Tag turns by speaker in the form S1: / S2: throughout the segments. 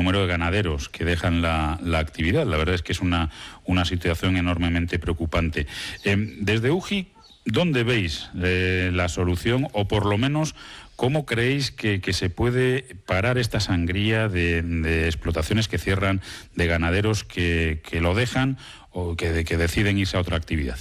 S1: número de ganaderos que dejan la actividad. La verdad es que es una situación enormemente preocupante. Desde UGI, ¿dónde veis la solución, o por lo menos cómo creéis que se puede parar esta sangría de explotaciones que cierran, de ganaderos que lo dejan o que deciden irse a otra actividad?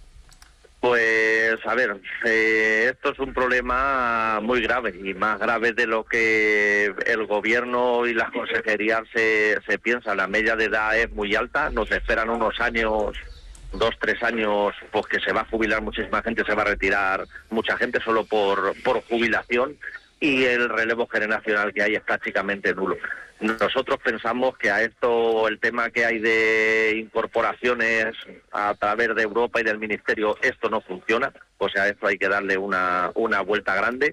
S2: Pues, a ver, esto es un problema muy grave, y más grave de lo que el gobierno y las consejerías se piensan. La media de edad es muy alta, nos esperan unos años, 2, 3 años, pues que se va a jubilar muchísima gente, se va a retirar mucha gente solo por jubilación, y el relevo generacional que hay es prácticamente nulo. Nosotros pensamos que a esto, el tema que hay de incorporaciones a través de Europa y del Ministerio, esto no funciona. O sea, esto hay que darle una vuelta grande,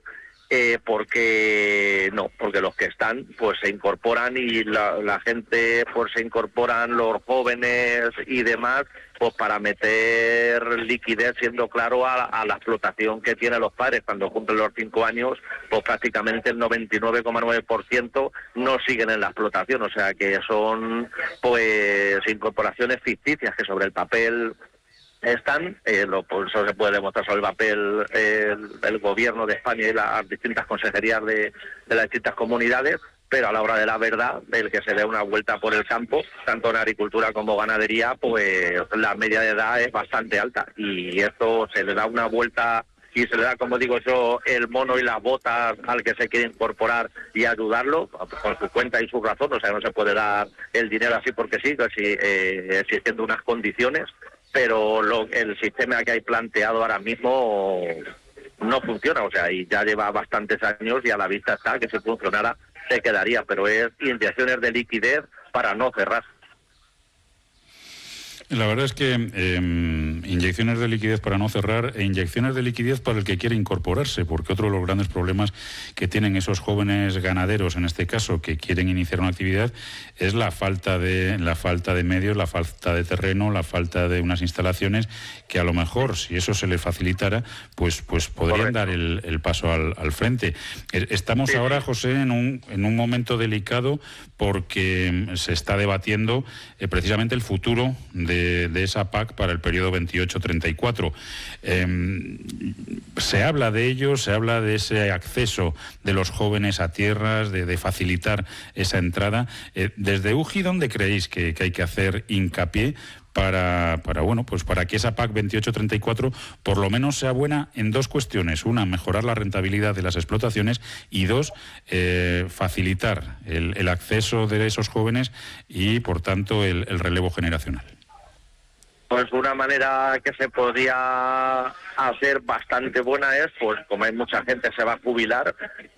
S2: porque los que están pues se incorporan, y la gente pues se incorporan, los jóvenes y demás, pues para meter liquidez, siendo claro, a la explotación que tienen los padres. Cuando cumplen los 5 años, pues prácticamente el 99,9% no siguen en la explotación. O sea que son pues incorporaciones ficticias que sobre el papel están, por eso se puede demostrar sobre el papel el gobierno de España y las distintas consejerías de las distintas comunidades, pero a la hora de la verdad, el que se dé una vuelta por el campo, tanto en agricultura como ganadería, pues la media de edad es bastante alta, y esto se le da una vuelta y se le da, como digo yo, el mono y las botas al que se quiere incorporar y ayudarlo con su cuenta y su razón. O sea, no se puede dar el dinero así porque sí, existiendo unas condiciones, pero el sistema que hay planteado ahora mismo no funciona. O sea, y ya lleva bastantes años, y a la vista está que si funcionara se quedaría, pero es inyecciones de liquidez para no cerrar.
S1: La verdad es que inyecciones de liquidez para no cerrar, e inyecciones de liquidez para el que quiere incorporarse, porque otro de los grandes problemas que tienen esos jóvenes ganaderos, en este caso, que quieren iniciar una actividad, es la falta de medios, la falta de terreno, la falta de unas instalaciones que, a lo mejor, si eso se les facilitara, pues podrían dar el paso al frente. Estamos ahora, José, en un momento delicado, porque se está debatiendo precisamente el futuro de esa PAC para el periodo 28-34. Se habla de ello, se habla de ese acceso de los jóvenes a tierras, de facilitar esa entrada. Desde UGI, ¿dónde creéis que hay que hacer hincapié para que esa PAC 28-34 por lo menos sea buena en dos cuestiones? Una, mejorar la rentabilidad de las explotaciones, y dos, facilitar el acceso de esos jóvenes y, por tanto, el relevo generacional?
S2: Pues una manera que se podría hacer bastante buena es, pues como hay mucha gente se va a jubilar,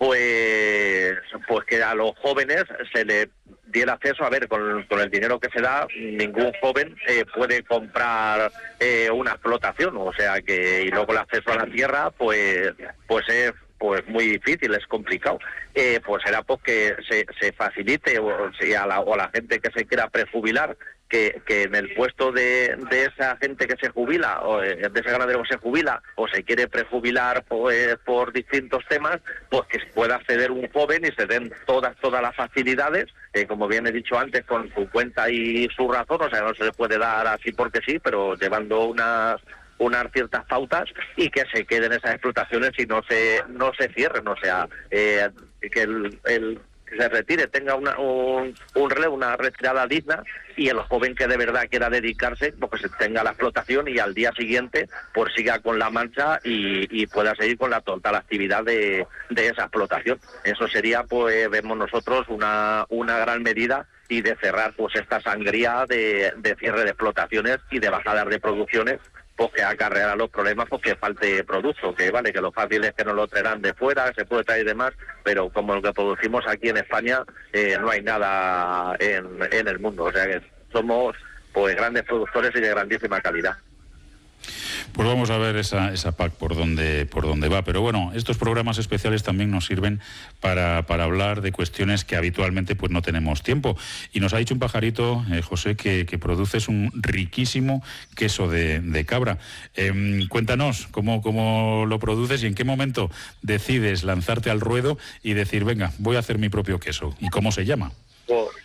S2: pues que a los jóvenes se le diera acceso. A ver, con el dinero que se da, ningún joven puede comprar una explotación, o sea que, y luego el acceso a la tierra, pues es muy difícil, es complicado. Pues será porque se facilite, o la gente que se quiera prejubilar, que en el puesto de esa gente que se jubila, o de ese ganadero que se jubila o se quiere prejubilar por distintos temas, pues que pueda acceder un joven y se den todas las facilidades, como bien he dicho antes, con su cuenta y su razón. O sea, no se le puede dar así porque sí, pero llevando unas ciertas pautas, y que se queden esas explotaciones y no se cierren. O sea, que el que se retire tenga un relevo, una retirada digna, y el joven que de verdad quiera dedicarse, pues que tenga la explotación, y al día siguiente pues siga con la marcha y pueda seguir con la total actividad de esa explotación. Eso sería, pues vemos nosotros, una gran medida, y de cerrar pues esta sangría de cierre de explotaciones y de bajadas de producciones, pues que acarreará los problemas, pues que falte producto, que vale, que lo fácil es que nos lo traerán de fuera, se puede traer y demás, pero como lo que producimos aquí en España, no hay nada en el mundo. O sea que somos pues grandes productores y de grandísima calidad.
S1: Pues vamos a ver esa PAC por dónde va. Pero bueno, estos programas especiales también nos sirven para hablar de cuestiones que habitualmente pues no tenemos tiempo. Y nos ha dicho un pajarito, José, que produces un riquísimo queso de cabra. Cuéntanos cómo lo produces y en qué momento decides lanzarte al ruedo y decir, venga, voy a hacer mi propio queso. ¿Y cómo se llama?